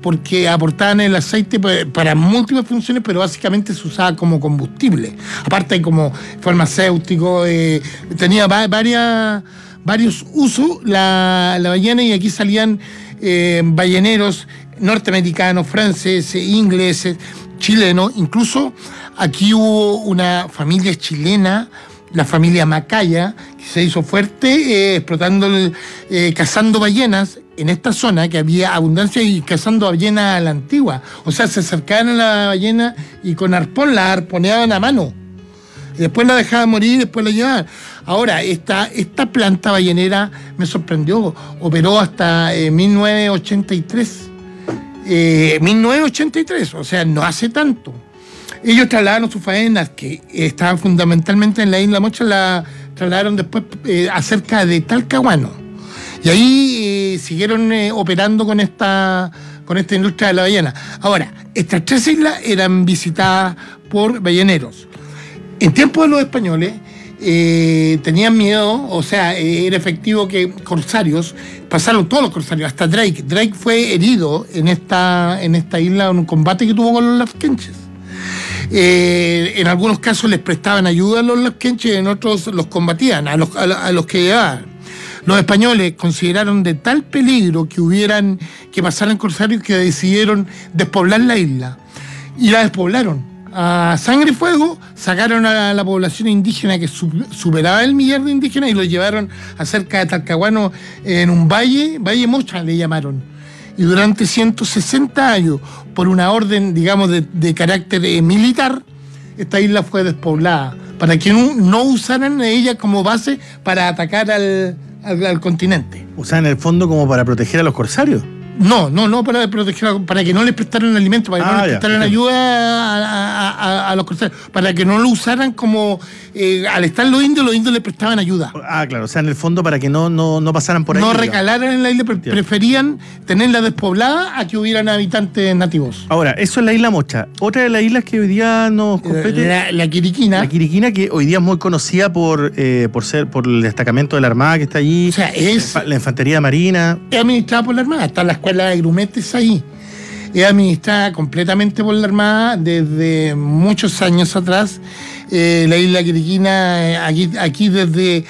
porque aportaban el aceite para múltiples funciones, pero básicamente se usaba como combustible. Aparte como farmacéutico, tenía varios usos la ballena, y aquí salían balleneros norteamericanos, franceses, ingleses, chilenos. Incluso aquí hubo una familia chilena, la familia Macaya, que se hizo fuerte cazando ballenas en esta zona, que había abundancia, y cazando ballenas a la antigua. O sea, se acercaban a la ballena y con arpón la arponeaban a mano. Y después la dejaban morir y después la llevaban. Ahora, esta planta ballenera me sorprendió. Operó hasta 1983. 1983, o sea, no hace tanto. Ellos trasladaron sus faenas, que estaban fundamentalmente en la isla Mocha, la trasladaron después acerca de Talcahuano. Y ahí siguieron operando con esta industria de la ballena. Ahora, estas 3 islas eran visitadas por balleneros. En tiempos de los españoles tenían miedo, o sea, era efectivo que corsarios, pasaron todos los corsarios, hasta Drake. Drake fue herido en esta isla en un combate que tuvo con los lafkenches. En algunos casos les prestaban ayuda a los lafkenches, en otros los combatían, a los que llevaban. Los españoles consideraron de tal peligro que pasaran corsarios, que decidieron despoblar la isla. Y la despoblaron. A sangre y fuego sacaron a la población indígena, que superaba el millar de indígenas, y los llevaron a cerca de Talcahuano, en un Valle Mocha le llamaron. Y durante 160 años, por una orden, digamos, de carácter militar, esta isla fue despoblada, para que no usaran ella como base para atacar al continente. O sea, en el fondo, como para proteger a los corsarios. No para proteger, para que no les prestaran alimento, para que no les prestaran ayuda a los corsarios, para que no lo usaran como al estar los indios les prestaban ayuda. Claro, o sea, en el fondo para que no pasaran por ahí. No recalaran en la isla, preferían tenerla despoblada a que hubieran habitantes nativos. Ahora, eso es la isla Mocha. Otra de las islas que hoy día nos compete, la Quiriquina. La Quiriquina, que hoy día es muy conocida por el destacamento de la Armada que está allí. O sea, es la infantería marina. Es administrada por la Armada, está la escuela de grumetes ahí. Es administrada completamente por la Armada desde muchos años atrás. La isla Quiriquina, aquí desde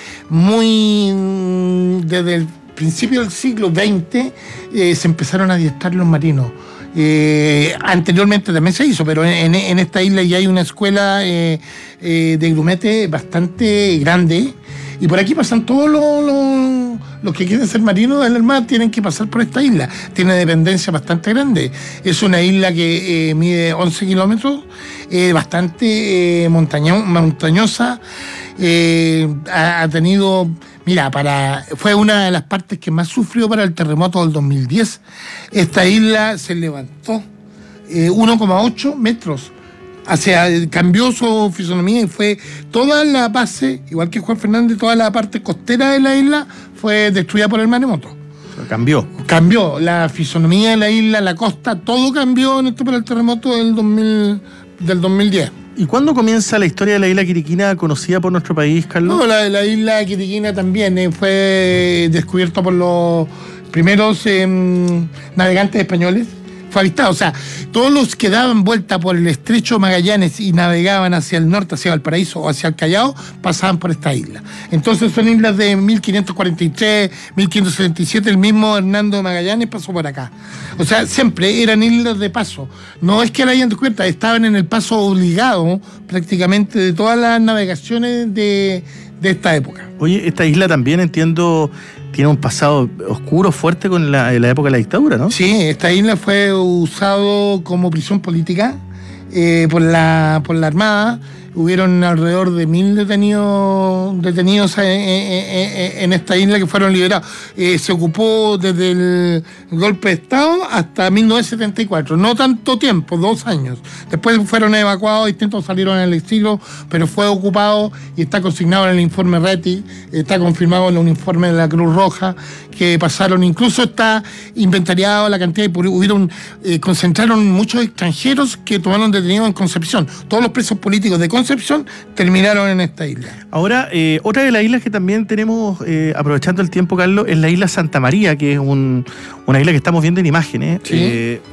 el principio del siglo XX se empezaron a adiestrar los marinos. Anteriormente también se hizo, pero en esta isla ya hay una escuela de grumete bastante grande, y por aquí pasan todos los que quieren ser marinos de la Armada, tienen que pasar por esta isla. Tiene dependencia bastante grande. Es una isla que mide 11 kilómetros, bastante montañosa. Ha tenido... Mira, fue una de las partes que más sufrió para el terremoto del 2010. Esta isla se levantó 1,8 metros. Cambió su fisonomía, y fue toda la base, igual que Juan Fernández, toda la parte costera de la isla fue destruida por el maremoto. Cambió la fisonomía de la isla, la costa, todo cambió por el terremoto del 2010. ¿Y cuándo comienza la historia de la isla Quiriquina, conocida por nuestro país, Carlos? No, la isla Quiriquina también fue descubierta por los primeros navegantes españoles. Fue avistada, o sea, todos los que daban vuelta por el estrecho Magallanes y navegaban hacia el norte, hacia Valparaíso o hacia el Callao, pasaban por esta isla. Entonces son islas de 1543, 1577, el mismo Hernando de Magallanes pasó por acá. O sea, siempre eran islas de paso. No es que la hayan descubierto, estaban en el paso obligado prácticamente de todas las navegaciones de esta época. Oye, esta isla también, entiendo, tiene un pasado oscuro, fuerte con la época de la dictadura, ¿no? Sí, esta isla fue usado como prisión política por la Armada. Hubieron alrededor de 1.000 detenidos en esta isla que fueron liberados. Se ocupó desde el golpe de Estado hasta 1974. No tanto tiempo, 2 años. Después fueron evacuados, distintos salieron en el exilio, pero fue ocupado y está consignado en el informe RETI, está confirmado en un informe de la Cruz Roja, que pasaron, incluso está inventariado la cantidad, concentraron muchos extranjeros que tomaron detenidos en Concepción. Todos los presos políticos de Concepción terminaron en esta isla. Ahora, otra de las islas que también tenemos, aprovechando el tiempo, Carlos, es la isla Santa María, que es una isla que estamos viendo en imágenes. Sí.